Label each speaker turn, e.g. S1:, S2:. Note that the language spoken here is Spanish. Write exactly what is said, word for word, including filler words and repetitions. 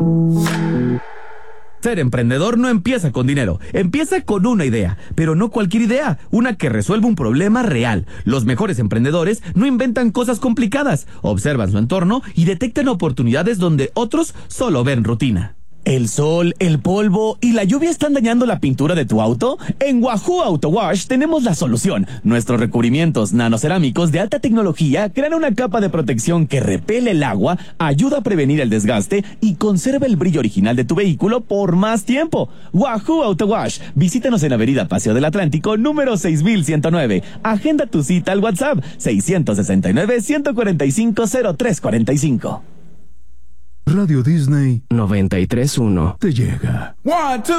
S1: Ser emprendedor no empieza con dinero, empieza con una idea, pero no cualquier idea, una que resuelva un problema real. Los mejores emprendedores no inventan cosas complicadas, observan su entorno y detectan oportunidades donde otros solo ven rutina. ¿El sol, el polvo y la lluvia están dañando la pintura de tu auto? En Wahoo Auto Wash tenemos la solución. Nuestros recubrimientos nanocerámicos de alta tecnología crean una capa de protección que repele el agua, ayuda a prevenir el desgaste y conserva el brillo original de tu vehículo por más tiempo. Wahoo Auto Wash. Visítanos en Avenida Paseo del Atlántico, número seis mil ciento nueve. Agenda tu cita al WhatsApp seiscientos sesenta y nueve, ciento cuarenta y cinco, cero tres cuarenta y cinco.
S2: Radio Disney
S3: noventa y tres punto uno
S2: te llega.
S4: One, two.